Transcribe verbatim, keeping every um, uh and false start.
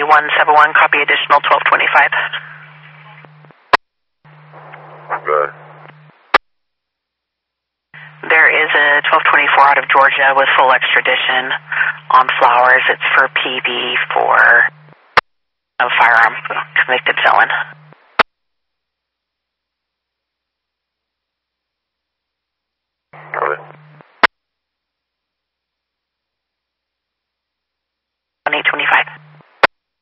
one seven one, copy additional twelve twenty-five. Good. There is a twelve twenty-four out of Georgia with full extradition on Flowers. It's for P B for a firearm, convicted felon.